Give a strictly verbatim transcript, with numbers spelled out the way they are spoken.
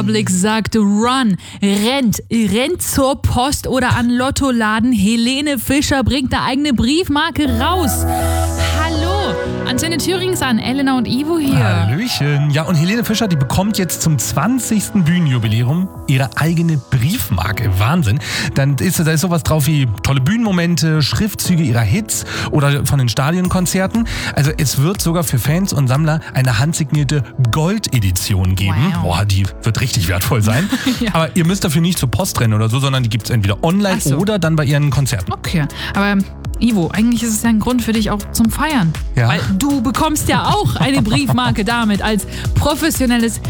Republic sagt Run, rennt, rennt zur Post oder an Lottoladen. Helene Fischer bringt eine eigene Briefmarke raus. Hallo, Antenne Thüringen an, Elena und Ivo hier. Hallöchen. Ja, und Helene Fischer, die bekommt jetzt zum zwanzigsten Bühnenjubiläum ihre eigene Briefmarke. Wahnsinn. Dann ist da ist sowas drauf wie tolle Bühnenmomente, Schriftzüge ihrer Hits oder von den Stadionkonzerten. Also es wird sogar für Fans und Sammler eine handsignierte Gold-Edition geben. Wow. Boah, die wird richtig wertvoll sein. Ja. Aber ihr müsst dafür nicht zur Post rennen oder so, sondern die gibt es entweder online Ach so. oder dann bei ihren Konzerten. Okay, aber Ivo, eigentlich ist es ja ein Grund für dich auch zum Feiern. Ja. Weil du bekommst ja auch eine Briefmarke damit als professionelles